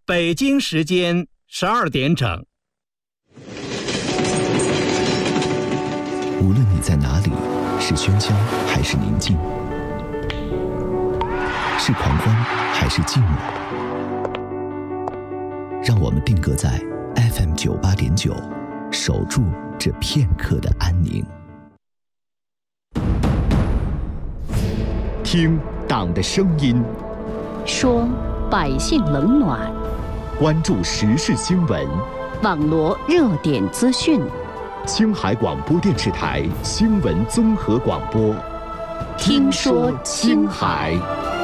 北京时间12点整。 无论你在哪里，是喧嚣还是宁静，是狂欢还是寂寞，让我们定格在 FM 98.9，守住这片刻的安宁。 听党的声音， 说百姓冷暖， 关注时事新闻， 网罗热点资讯。 青海广播电视台新闻综合广播， 听说青海。